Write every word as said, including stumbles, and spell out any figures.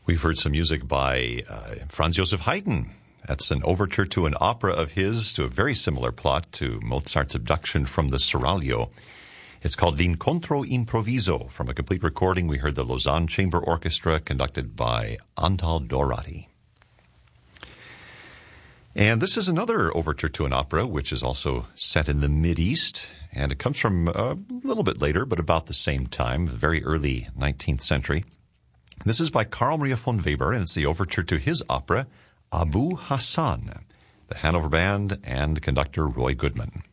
We've heard some music by uh, Franz Joseph Haydn. That's an overture to an opera of his, to a very similar plot to Mozart's Abduction from the Seraglio. It's called L'Incontro Improviso. From a complete recording, we heard the Lausanne Chamber Orchestra conducted by Antal Dorati. And this is another overture to an opera, which is also set in the Mideast. And it comes from a little bit later, but about the same time, the very early nineteenth century. This is by Carl Maria von Weber, and it's the overture to his opera, Abu Hassan, the Hanover Band and conductor Roy Goodman.